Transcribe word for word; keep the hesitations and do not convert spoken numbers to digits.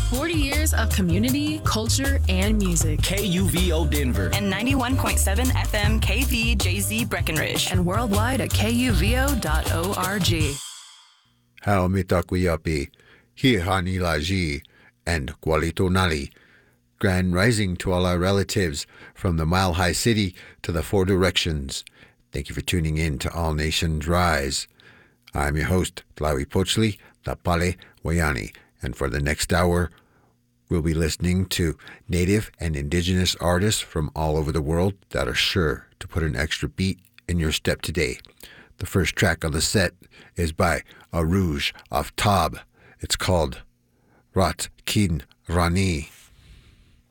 forty years of community, culture, and music. K U V O Denver. And ninety-one point seven F M K V J Z Breckenridge. And worldwide at K U V O dot org. Hao mitakuyapi, hihani laji, and Kualito Nali. Grand rising to all our relatives from the Mile High City to the Four Directions. Thank you for tuning in to All Nations Rise. I'm your host, Tlawi Pochli, Lapale Wayani, and for the next hour, we'll be listening to native and indigenous artists from all over the world that are sure to put an extra beat in your step today. The first track on the set is by Arouge of Tab. It's called Rat Kin Rani.